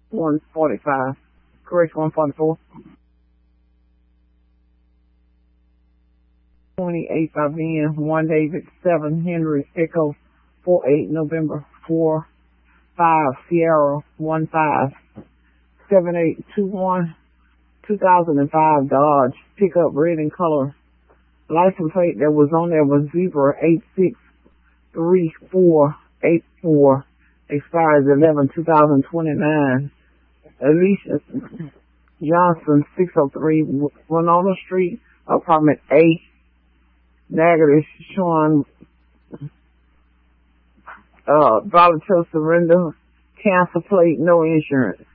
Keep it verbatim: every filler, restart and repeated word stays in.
one forty-five. Correct, one forty-four. twenty-eight Fabian, one David, seven Henry, Echo, four eight November, four five Sierra, one five, seven eight two one, two thousand five Dodge, pickup red in color. License plate that was on there was Zebra eight six three four eight four, expires eleven two thousand twenty-nine. Alicia Johnson, six oh three Winona Street, apartment A. Negative, showing uh, volatile surrender, cancel plate, no insurance.